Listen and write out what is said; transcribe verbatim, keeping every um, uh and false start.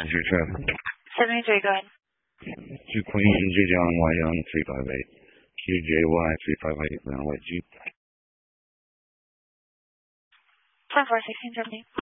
What's your traffic? seventy-three, go ahead. To Queen, Zhejiang, Wyong, three five eight. Q J Y, three five eight, runway G. ten four, sixteen seventeen.